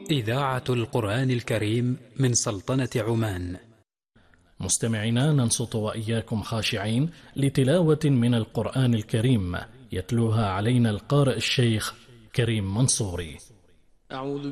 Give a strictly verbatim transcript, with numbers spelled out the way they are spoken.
إذاعة القرآن الكريم من سلطنة عمان. مستمعينا، ننصت وإياكم خاشعين لتلاوة من القرآن الكريم يتلوها علينا القارئ الشيخ كريم منصوري. أعوذ